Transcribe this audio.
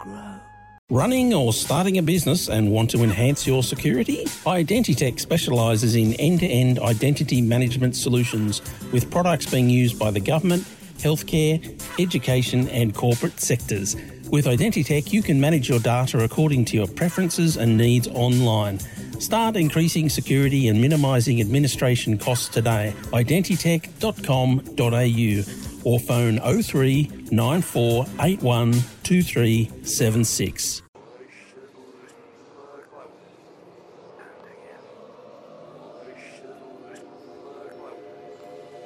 grow. Running or starting a business and want to enhance your security? Identitech specialises in end-to-end identity management solutions with products being used by the government, healthcare, education and corporate sectors. With Identitech, you can manage your data according to your preferences and needs online. Start increasing security and minimising administration costs today. Identitech.com.au or phone 03 9481 2376.